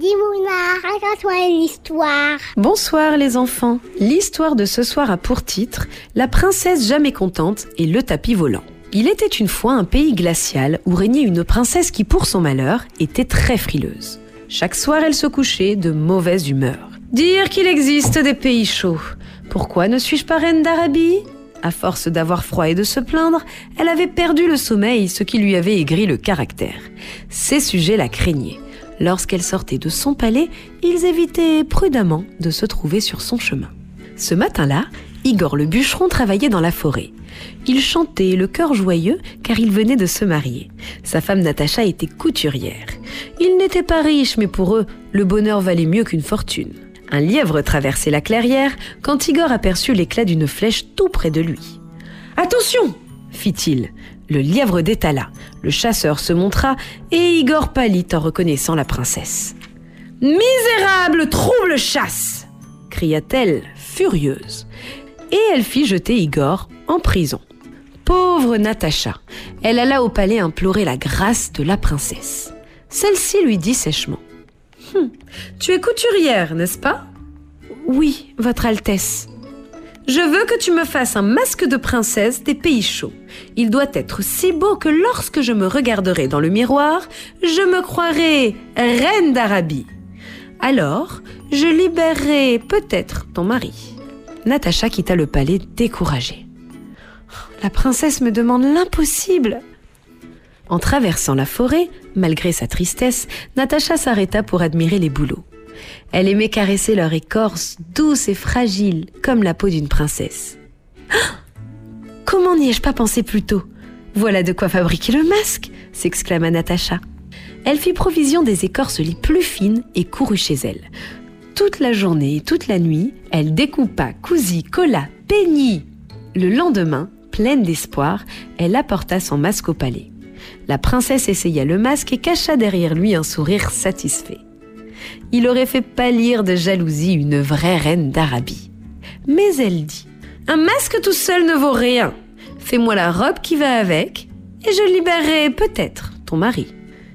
Mouna, raconte-moi une histoire. Bonsoir les enfants. L'histoire de ce soir a pour titre « La princesse jamais contente et le tapis volant ». Il était une fois un pays glacial où régnait une princesse qui, pour son malheur, était très frileuse. Chaque soir, elle se couchait de mauvaise humeur. Dire qu'il existe des pays chauds. Pourquoi ne suis-je pas reine d'Arabie ? À force d'avoir froid et de se plaindre, elle avait perdu le sommeil, ce qui lui avait aigri le caractère. Ses sujets la craignaient. Lorsqu'elle sortait de son palais, ils évitaient prudemment de se trouver sur son chemin. Ce matin-là, Igor le bûcheron travaillait dans la forêt. Il chantait le cœur joyeux car il venait de se marier. Sa femme Natacha était couturière. Ils n'étaient pas riches, mais pour eux, le bonheur valait mieux qu'une fortune. Un lièvre traversait la clairière quand Igor aperçut l'éclat d'une flèche tout près de lui. « Attention !» fit-il. Le lièvre détala. Le chasseur se montra et Igor pâlit en reconnaissant la princesse. « Misérable trouble chasse !» cria-t-elle, furieuse. Et elle fit jeter Igor en prison. Pauvre Natacha, elle alla au palais implorer la grâce de la princesse. Celle-ci lui dit sèchement. « Tu es couturière, n'est-ce pas ?»« Oui, votre Altesse. »« Je veux que tu me fasses un masque de princesse des pays chauds. Il doit être si beau que lorsque je me regarderai dans le miroir, je me croirai reine d'Arabie. Alors, je libérerai peut-être ton mari. » Natacha quitta le palais découragée. « La princesse me demande l'impossible !» En traversant la forêt, malgré sa tristesse, Natacha s'arrêta pour admirer les bouleaux. Elle aimait caresser leur écorce douce et fragile, comme la peau d'une princesse. Ah ! Comment n'y ai-je pas pensé plus tôt ? Voilà de quoi fabriquer le masque, s'exclama Natacha. Elle fit provision des écorces les plus fines et courut chez elle. Toute la journée et toute la nuit, elle découpa, cousit, colla, peignit. Le lendemain, pleine d'espoir, elle apporta son masque au palais. La princesse essaya le masque et cacha derrière lui un sourire satisfait. Il aurait fait pâlir de jalousie une vraie reine d'Arabie. Mais elle dit « Un masque tout seul ne vaut rien. Fais-moi la robe qui va avec et je libérerai peut-être ton mari. »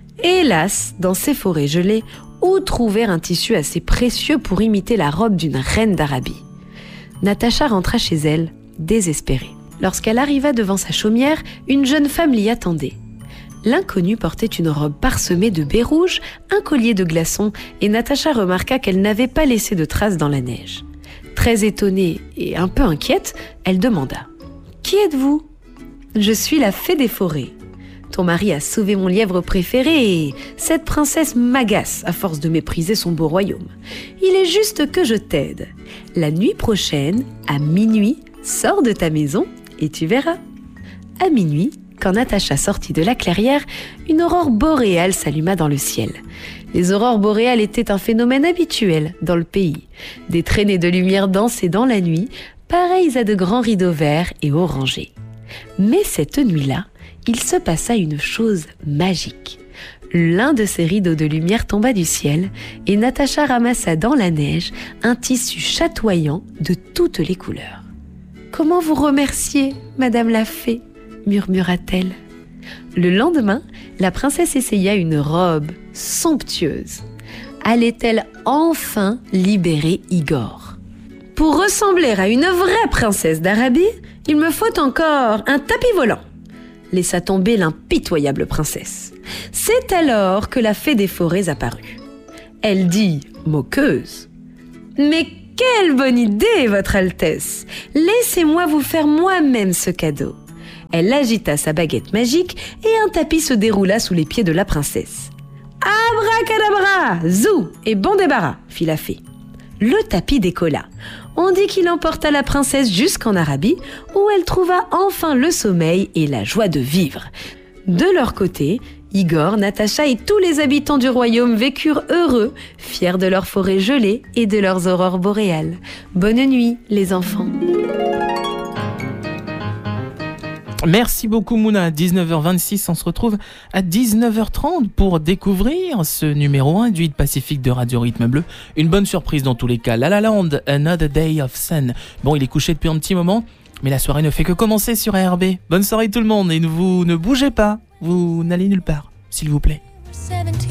Hélas, dans ces forêts gelées, où trouver un tissu assez précieux pour imiter la robe d'une reine d'Arabie ? Natacha rentra chez elle, désespérée. Lorsqu'elle arriva devant sa chaumière, une jeune femme l'y attendait. L'inconnue portait une robe parsemée de baies rouges, un collier de glaçons, et Natacha remarqua qu'elle n'avait pas laissé de traces dans la neige. Très étonnée et un peu inquiète, elle demanda « Qui êtes-vous ?»« Je suis la fée des forêts. Ton mari a sauvé mon lièvre préféré et cette princesse m'agace à force de mépriser son beau royaume. Il est juste que je t'aide. La nuit prochaine, à minuit, sors de ta maison et tu verras. » À minuit, quand Natacha sortit de la clairière, une aurore boréale s'alluma dans le ciel. Les aurores boréales étaient un phénomène habituel dans le pays. Des traînées de lumière dansaient dans la nuit, pareilles à de grands rideaux verts et orangés. Mais cette nuit-là, il se passa une chose magique. L'un de ces rideaux de lumière tomba du ciel et Natacha ramassa dans la neige un tissu chatoyant de toutes les couleurs. « Comment vous remercier, Madame la Fée ?» murmura-t-elle. Le lendemain, la princesse essaya une robe somptueuse. Allait-elle enfin libérer Igor ? Pour ressembler à une vraie princesse d'Arabie, il me faut encore un tapis volant, laissa tomber l'impitoyable princesse. C'est alors que la fée des forêts apparut. Elle dit, moqueuse, « Mais quelle bonne idée, votre Altesse ! Laissez-moi vous faire moi-même ce cadeau. » Elle agita sa baguette magique et un tapis se déroula sous les pieds de la princesse. « Abracadabra, zou et bon débarras !» fit la fée. Le tapis décolla. On dit qu'il emporta la princesse jusqu'en Arabie, où elle trouva enfin le sommeil et la joie de vivre. De leur côté, Igor, Natacha et tous les habitants du royaume vécurent heureux, fiers de leurs forêts gelées et de leurs aurores boréales. Bonne nuit, les enfants. Merci beaucoup Mouna, à 19h26, on se retrouve à 19h30 pour découvrir ce numéro 1 du hit Pacifique de Radio Rythme Bleu. Une bonne surprise dans tous les cas, La La Land, Another Day of Sun. Bon, il est couché depuis un petit moment, mais la soirée ne fait que commencer sur ARB. Bonne soirée tout le monde et vous ne bougez pas, vous n'allez nulle part, s'il vous plaît.